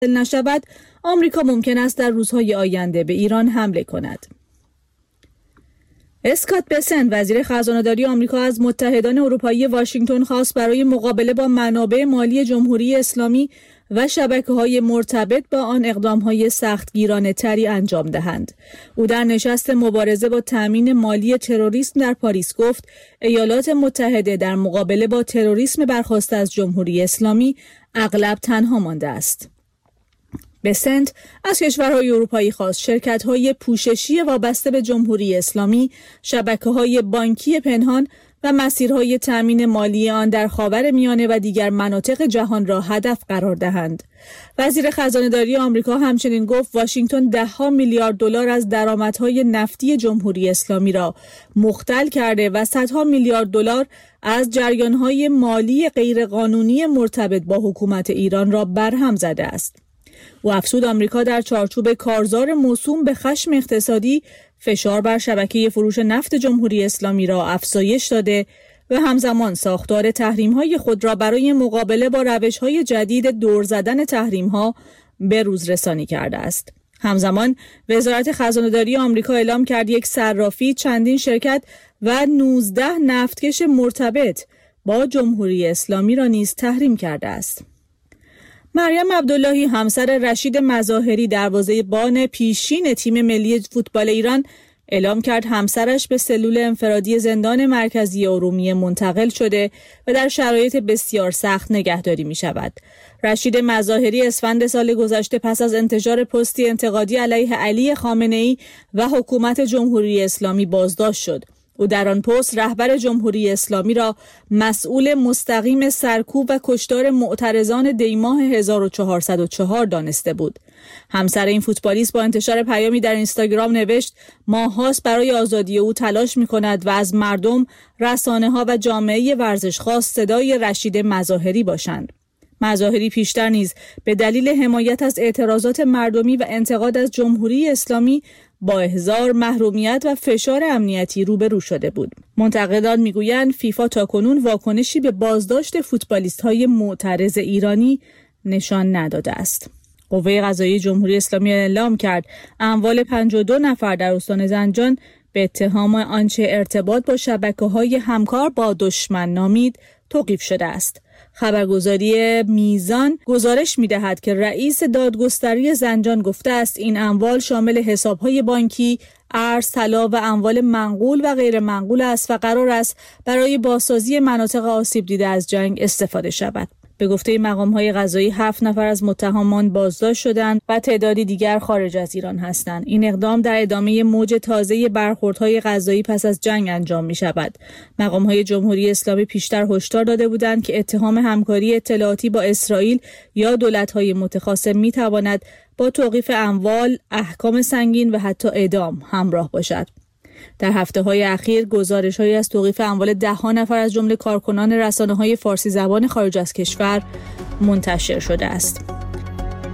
نشود، آمریکا ممکن است در روزهای آینده به ایران حمله کند. اسکات بسنت وزیر خزانه‌داری آمریکا از متحدان اروپایی واشنگتن خواست برای مقابله با منابع مالی جمهوری اسلامی و شبکه‌های مرتبط با آن اقدام‌های سختگیرانه‌تری انجام دهند. او در نشست مبارزه با تامین مالی تروریسم در پاریس گفت ایالات متحده در مقابله با تروریسم برخاسته از جمهوری اسلامی اغلب تنها مانده است. بسنت از کشورهای اروپایی خواست شرکت‌های پوششی وابسته به جمهوری اسلامی، شبکه‌های بانکی پنهان و مسیرهای تامین مالی آن در خاورمیانه و دیگر مناطق جهان را هدف قرار دهند. وزیر خزانه‌داری آمریکا همچنین گفت واشنگتن ده‌ها میلیارد دلار از درآمدهای نفتی جمهوری اسلامی را مختل کرده و صدها میلیارد دلار از جریان‌های مالی غیرقانونی مرتبط با حکومت ایران را برهم زده است. او افزود آمریکا در چارچوب کارزار موسوم به خشم اقتصادی فشار بر شبکه فروش نفت جمهوری اسلامی را افزایش داده و همزمان ساختار تحریم‌های خود را برای مقابله با روش‌های جدید دور زدن تحریم‌ها به روز رسانی کرده است. همزمان وزارت خزانه‌داری آمریکا اعلام کرد یک صرافی، چندین شرکت و 19 نفتکش مرتبط با جمهوری اسلامی را نیز تحریم کرده است. مریم عبداللهی همسر رشید مظاهری دروازه‌بان پیشین تیم ملی فوتبال ایران اعلام کرد همسرش به سلول انفرادی زندان مرکزی ارومیه منتقل شده و در شرایط بسیار سخت نگهداری می شود. رشید مظاهری اسفند سال گذشته پس از انتشار پستی انتقادی علیه علی خامنه‌ای و حکومت جمهوری اسلامی بازداشت شد. او در آن پست رهبر جمهوری اسلامی را مسئول مستقیم سرکوب و کشتار معترضان دیماه 1404 دانسته بود. همسر این فوتبالیست با انتشار پیامی در اینستاگرام نوشت ماه‌هاست برای آزادی او تلاش می‌کند و از مردم، رسانه‌ها و جامعه ورزش خواست صدای رشید مظاهری باشند. مظاهری پیشتر نیز به دلیل حمایت از اعتراضات مردمی و انتقاد از جمهوری اسلامی با احضار، محرومیت و فشار امنیتی روبرو شده بود. منتقدان میگویند فیفا تاکنون واکنشی به بازداشت فوتبالیست‌های معترض ایرانی نشان نداده است. قوه قضاییه جمهوری اسلامی اعلام کرد اموال 52 نفر در استان زنجان به اتهام آنچه ارتباط با شبکه‌های همکار با دشمن نامید توقیف شده است. خبرگزاری میزان گزارش می‌دهد که رئیس دادگستری زنجان گفته است این اموال شامل حساب‌های بانکی، ارز، طلا و اموال منقول و غیر منقول است و قرار است برای بازسازی مناطق آسیب دیده از جنگ استفاده شود. به گفته مقام‌های قضایی 7 نفر از متهمان بازداشت شدند و تعدادی دیگر خارج از ایران هستند. این اقدام در ادامه موج تازه برخوردهای قضایی پس از جنگ انجام می‌شود. مقام‌های جمهوری اسلامی پیشتر هشدار داده بودند که اتهام همکاری اطلاعاتی با اسرائیل یا دولت‌های متخاصم می‌تواند با توقیف اموال، احکام سنگین و حتی اعدام همراه باشد. در هفته‌های اخیر گزارش‌هایی از توقیف اموال 10 نفر از جمله کارکنان رسانه‌های فارسی زبان خارج از کشور منتشر شده است.